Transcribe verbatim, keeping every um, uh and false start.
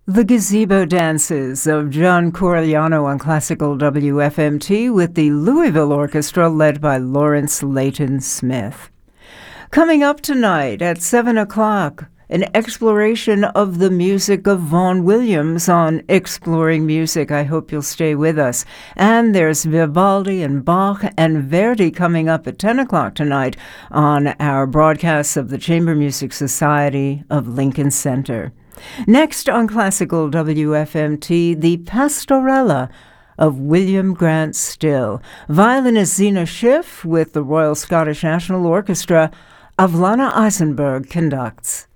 The Gazebo Dances of John Corigliano on Classical W F M T with the Louisville Orchestra led by Lawrence Layton Smith. Coming up tonight at seven o'clock, an exploration of the music of Vaughan Williams on Exploring Music. I hope you'll stay with us. And there's Vivaldi and Bach and Verdi coming up at ten o'clock tonight on our broadcasts of the Chamber Music Society of Lincoln Center. Next on Classical W F M T, the Pastorella of William Grant Still. Violinist Zena Schiff with the Royal Scottish National Orchestra. Avlana Eisenberg conducts.